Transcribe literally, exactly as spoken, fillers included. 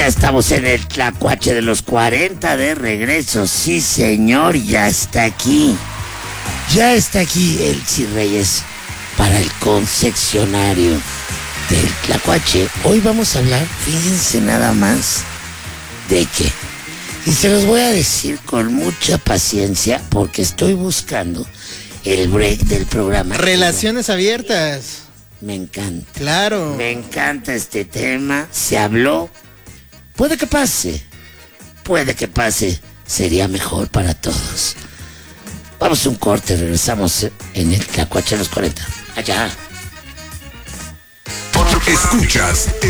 Ya estamos en el Tlacuache de los cuarenta de regreso. Sí, señor, ya está aquí. Ya está aquí Elsie Reyes para el concesionario del Tlacuache. Hoy vamos a hablar, fíjense nada más, de qué. Y se los voy a decir con mucha paciencia porque estoy buscando el break del programa. Relaciones abiertas. Me encanta. Claro. Me encanta este tema. Se habló. Puede que pase. Puede que pase. Sería mejor para todos. Vamos a un corte. Regresamos en el Tlacuache de los cuarenta. Allá. Escuchas